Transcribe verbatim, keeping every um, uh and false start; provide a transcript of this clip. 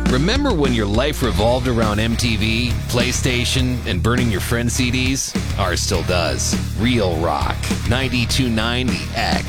Remember when your life revolved around M T V, PlayStation, and burning your friend's C Ds? Ours still does. Real Rock. ninety-two point nine The X.